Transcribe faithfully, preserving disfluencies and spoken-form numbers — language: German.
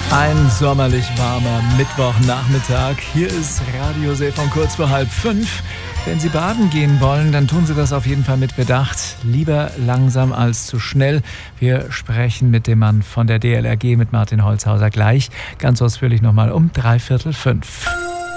Ein sommerlich warmer Mittwochnachmittag. Hier ist Radio See von kurz vor halb fünf. Wenn Sie baden gehen wollen, dann tun Sie das auf jeden Fall mit Bedacht. Lieber langsam als zu schnell. Wir sprechen mit dem Mann von der D L R G, mit Martin Holzhauser, gleich ganz ausführlich nochmal um dreiviertel fünf.